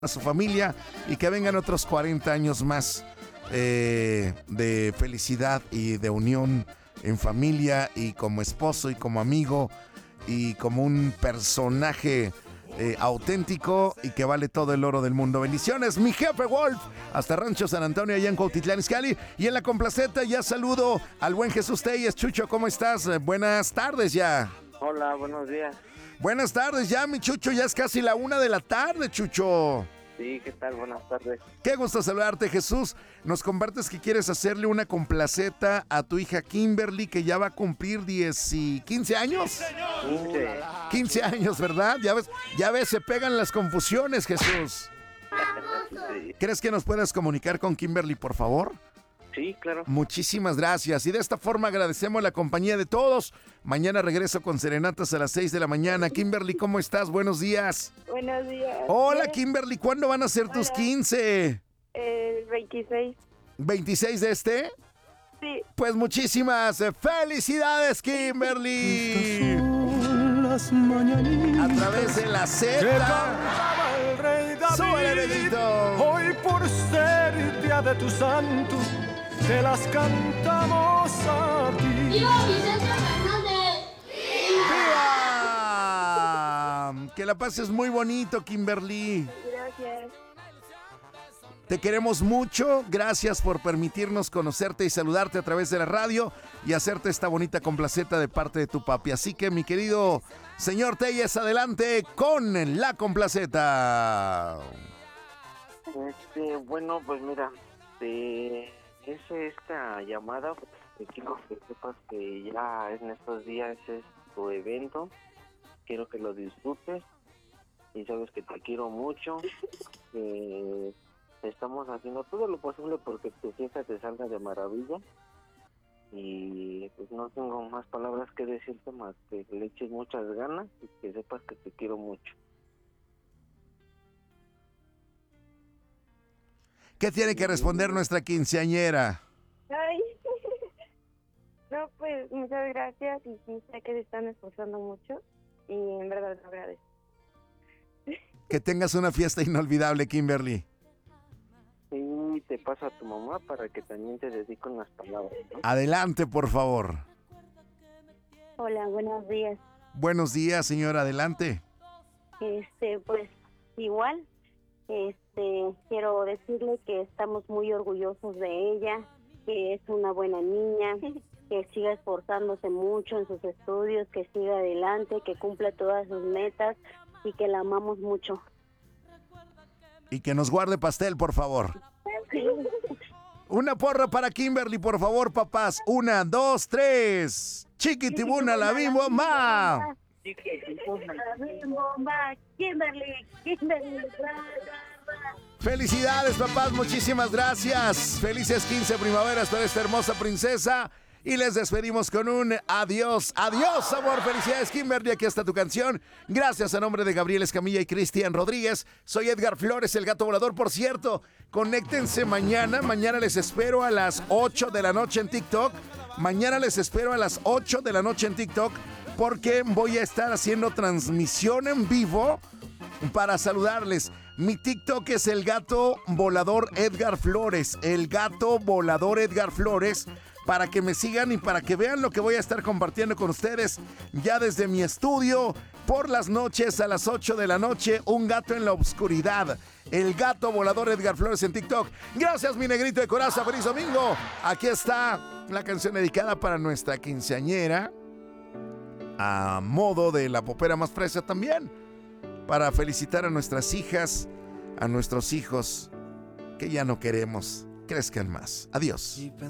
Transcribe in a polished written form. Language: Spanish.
a su familia y que vengan otros 40 años más de felicidad y de unión en familia y como esposo y como amigo y como un personaje auténtico y que vale todo el oro del mundo. Bendiciones, mi jefe Wolf, hasta Rancho San Antonio, allá en Cuautitlán Izcalli. Y en la complaceta ya saludo al buen Jesús Telles. Chucho, ¿cómo estás? Buenas tardes ya. Hola, buenos días. Buenas tardes ya, mi Chucho, ya es casi la 1 de la tarde, Chucho. Sí, ¿qué tal? Buenas tardes. Qué gusto saludarte, Jesús. Nos compartes que quieres hacerle una complaceta a tu hija Kimberly, que ya va a cumplir 15 años. 15 años, ¿verdad? Ya ves, se pegan las confusiones, Jesús. Sí. ¿Crees que nos puedas comunicar con Kimberly, por favor? Sí, claro. Muchísimas gracias. Y de esta forma agradecemos la compañía de todos. Mañana regreso con serenatas a las 6 de la mañana. Kimberly, ¿cómo estás? Buenos días. Buenos días. Hola, Kimberly. ¿Cuándo van a ser tus 15? El 26. ¿26 de este? Sí. Pues muchísimas felicidades, Kimberly. Las mañanitas A través de la que Z. cantaba el rey ¡Súbele, David. Benito! Hoy por ser día de tu santo, te las cantamos a ti. ¡Viva Vicente Fernández! ¡Viva! Que la pases muy bonito, Kimberly. Gracias. Te queremos mucho, gracias por permitirnos conocerte y saludarte a través de la radio y hacerte esta bonita complaceta de parte de tu papi. Así que, mi querido señor Telles, adelante con la complaceta. Bueno, pues mira, esta llamada, te quiero que sepas que ya en estos días es tu evento. Quiero que lo disfrutes y sabes que te quiero mucho. Estamos haciendo todo lo posible porque tu fiesta te salga de maravilla y pues no tengo más palabras que decirte más que le eches muchas ganas y que sepas que te quiero mucho. ¿Qué tiene que responder nuestra quinceañera? Ay. No, pues muchas gracias y sí sé que se están esforzando mucho y en verdad lo agradezco. Que tengas una fiesta inolvidable, Kimberly. Y te paso a tu mamá para que también te dedique unas palabras, ¿no? Adelante, por favor. Hola, buenos días. Buenos días, señora, adelante. Pues igual, quiero decirle que estamos muy orgullosos de ella, que es una buena niña, que siga esforzándose mucho en sus estudios, que siga adelante, que cumpla todas sus metas y que la amamos mucho. Y que nos guarde pastel, por favor. Una porra para Kimberly, por favor, papás. 1, 2, 3. Chiquitibuna, la bimbo-ma. La bimbo-ma. Kimberly. Felicidades, papás, muchísimas gracias. Felices 15 primaveras para esta hermosa princesa. Y les despedimos con un adiós. Adiós, amor. Felicidades, Kimberly. Aquí está tu canción. Gracias a nombre de Gabriel Escamilla y Cristian Rodríguez. Soy Edgar Flores, el gato volador. Por cierto, conéctense mañana. Mañana les espero a las 8 de la noche en TikTok. Mañana les espero a las 8 de la noche en TikTok porque voy a estar haciendo transmisión en vivo para saludarles. Mi TikTok es el gato volador Edgar Flores. El gato volador Edgar Flores. Para que me sigan y para que vean lo que voy a estar compartiendo con ustedes ya desde mi estudio por las noches a las 8 de la noche. Un gato en la oscuridad. El gato volador Edgar Flores en TikTok. Gracias, mi negrito de coraza. Feliz domingo. Aquí está la canción dedicada para nuestra quinceañera. A modo de la popera más fresa también. Para felicitar a nuestras hijas, a nuestros hijos que ya no queremos crezcan más. Adiós.